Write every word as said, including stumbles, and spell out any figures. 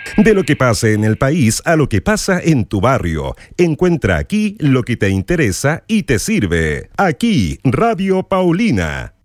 De lo que pasa en el país a lo que pasa en tu barrio. Encuentra aquí lo que te interesa y te sirve. Aquí, Radio Paulina.